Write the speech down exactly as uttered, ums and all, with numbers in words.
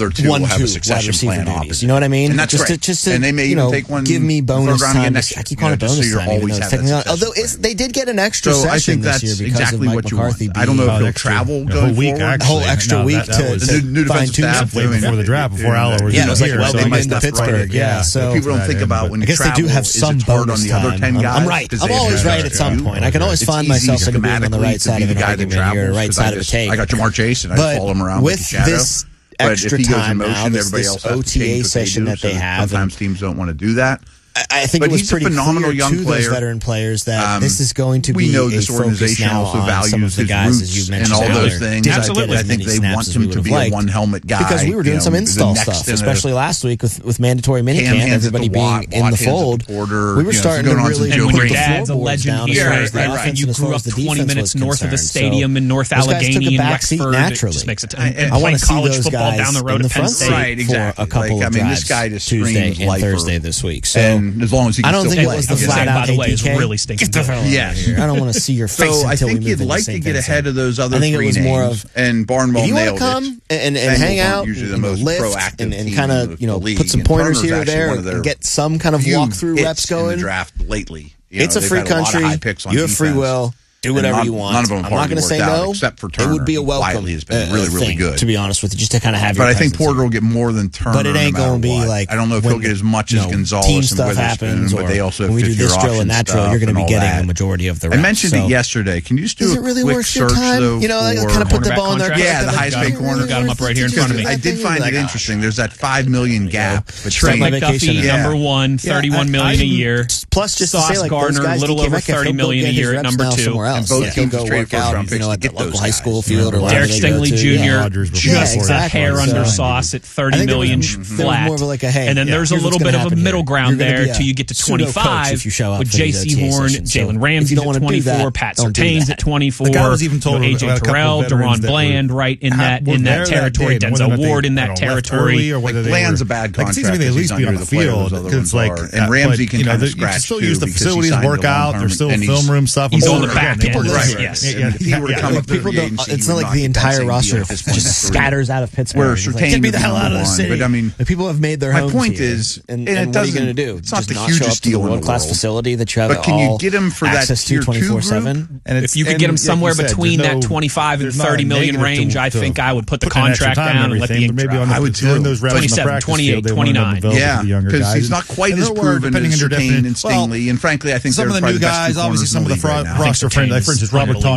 other two one, will have two a succession wide receiver plan duties. opposite. You know what I mean? And that's just great. To, just to, and they may you even know, take one. give me bonus third round time. again next I year. keep You know, calling it just so bonus you're time. even always though have it's that technically- Although succession it's, they did get an extra So I session think this that's year because exactly of Mike what you McCarthy. want. I don't know being- if he'll extra- travel a going whole week, forward. actually. A whole extra No, week that- that to, was- to The new defensive fine-tune staff something. way doing before the that. draft, before Doing Allo that. was Yeah, it was like here, well so big they might into have Pittsburgh. started, Yeah, so What people don't Right, think yeah, about but- when I you guess they travel do have is some it's hard bonus on the other time. ten I'm- guys. I'm right. 'cause I'm they always have right to at some do. point. I can always It's find easy myself into being on the schematically right to side be of the an guy that argument. You're travels, right 'cause side I of a just- take. I got Jamar Chase and I But follow him around with like a shadow. this But extra if he goes in time motion, now, this, everybody this else has to O T A change what they session do, that they so have, sometimes and teams don't want to do that. I think But it was he's a pretty phenomenal clear young to player. those veteran players that Um, this is going to we be know a this focus organization now also on values some of the his guys, roots as you and mentioned all those earlier. things. Did not Absolutely. get as I think many they snaps want as him we to would be have a liked. one-helmet guy. Because we were doing you some know, the install next stuff, in a- especially last week with, with mandatory Cam minicamp, hands it everybody to being Watt, in Watt the hands it to fold. Porter, We were you know, starting going to on some really Joe And put when the your dad's a floorboards legend down as here, far right, as the right, offense and you and as far grew as up the twenty defense minutes was north of the concerned. stadium So in North those guys took a Allegheny and back seat Wexford. It naturally. just makes it I- and I I want playing to see college those football guys down the road in at the Penn front State. seat Right, exactly. for a couple Like, of I mean, drives this guy just Tuesday screams and lifer. Thursday this week. So And and as long as he can I don't still think it play. was the I was gonna flat say, out by the way, hey, is D K, really stinking get the good. hell out of Yes. here. I don't want to see your face So I until we think move you'd into the like same to get thing. ahead of those other I think it three was names. more of, and Barnwell if you want nailed to come it. and, and Bengals hang aren't out usually the and, most and lift proactive and, and team kind in of, the you know, league. put some And pointers Turner's here or actually there one of their and get some kind of few walkthrough hits reps in going. the draft lately. You It's know, a they've free had a lot of country. high picks on You have free defense. will. Do And whatever none- you want. None of them I'm have not hardly going to say worked out, no. except for Turner. It would be a who welcome. quietly has been uh, really, really thing, good. to be honest with you, just to kind of have your But I think presence Porter here. will get more than Turner. But it ain't no matter going to be what. like I don't know if when, he'll get as much you as know, Gonzalez team and stuff Witherspoon, happens, but or they also have when we do fifth-year this drill option and that drill, stuff you're going to and be all getting that. the majority of the I reps. mentioned so. it yesterday. Can you just do Is a it really quick worth your search time? though You know, like, for kind of put the cornerback ball in their contract? Yeah, the like, highest paid is it corner. really Got him worth up right here in it? front of me. I did find Like, it oh, interesting. There's that five million gap Trent between my vacation McDuffie, there. number one, Yeah, thirty-one I- million a I- year. Plus, just to Sauce say, like, Gardner, those guys, a little D K over Metcalf, thirty he'll go million a get his year at reps number now two. somewhere else. And both Yeah, teams he'll have go traded work first out, round you picks know, to at get the local those high guys. school field or Derek wherever they go Stingley to. Junior Yeah. Rodgers before just Yeah, a exactly. hair So- under Sauce at I thirty think there was- million there was flat. more of like a, hey, and then yeah, there's a here's little what's bit gonna of a happen middle here. ground You're gonna there be a till you get to pseudo coach twenty-five if you show up with for these J C O T A Horn, sessions. So Jalen if Ramsey you don't at wanna do twenty-four, that, Pat don't do Surtain's that. at twenty-four. Like, I was even told you know, A J about a couple Terrell, veterans Deron that Bland, were- right in had- that were in there that that territory. day, and whether or Denzel not they, Ward in I that don't know, left territory. early or whether Like they Bland's were- a bad like, it seems to me contract they at because least he's be on under the the player field those other because ones like are. uh, And Ramsey but, can you know, kinda the- you can scratch still too use the because he facilities, signed a work out. long-term There's still and film he's- room stuff. he's and on all the that. back Again, people end, are Right, just- right. yes. Yeah, yeah, And if he were to yeah, come yeah. up through People the don't. agency, It's he not would like the not entire compensate roster at this point just in his career. scatters out of Pittsburgh. Where It's like, Surtain get me would the be hell out of number the one, city. but I mean, the people have made their my homes point here. is, and, and it and what are you doesn't- going to do? it's not Just the not show hugest up to the deal in the world class world. facility that you have But can you all get him for that access to tier two group? twenty-four seven? And it's- If you could and get him like you somewhere said, between there's that no- twenty-five and there's not a thirty million negative range, to- I to think I would put the put in extra contract time down and and let the everything, ink but maybe dry. on the, I would during too. those reps in the twenty-seven, practice twenty-eight, field, they wanted to twenty-nine. develop Yeah, the younger because guys. he's not quite And as there were, proven depending as on your Surtain definition- and Stingley, and frankly, I think Some they're of the probably new the best two guys, obviously corners some of in the the league fro- right now. roster friends, like for instance, Robert Surtain's Tonyan